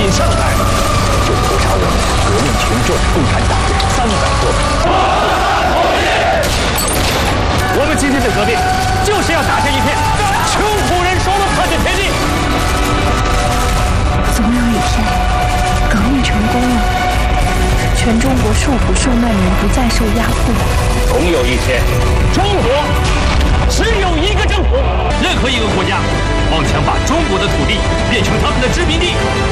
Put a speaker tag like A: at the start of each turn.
A: 仅上海就屠杀我们革命群众共产党人300多人。我们今天的革命就是要打下一片穷苦人手的破铁田地。
B: 总有一天，革命成功了，全中国受苦受难的人不再受压迫。
A: 总有一天，中国只有一个政府。
C: 任何一个国家妄想把中国的土地变成他们的殖民地，